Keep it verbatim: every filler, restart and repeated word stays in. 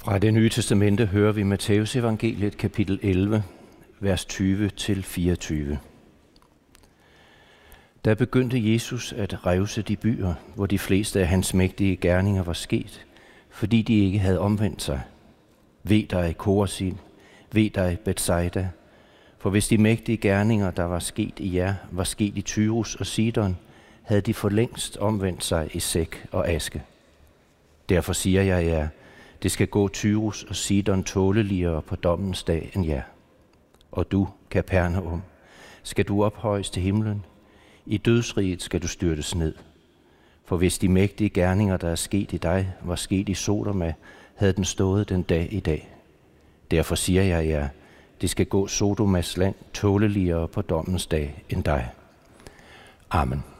Fra Det Nye Testamente hører vi Matthæus evangeliet kapitel elleve, vers tyve til fireogtyve. Der begyndte Jesus at revse de byer, hvor de fleste af hans mægtige gerninger var sket, fordi de ikke havde omvendt sig. Ved dig, Korazin, ved dig, Betsaida, for hvis de mægtige gerninger, der var sket i jer, var sket i Tyrus og Sidon, havde de for længst omvendt sig i sæk og aske. Derfor siger jeg jer, det skal gå Tyrus og Sidon tåleligere på dommens dag end jer. Og du, Kapernaum, skal du ophøjes til himlen. I dødsriget skal du styrtes ned. For hvis de mægtige gerninger, der er sket i dig, var sket i Sodoma, havde den stået den dag i dag. Derfor siger jeg jer, det skal gå Sodomas land tåleligere på dommens dag end dig. Amen.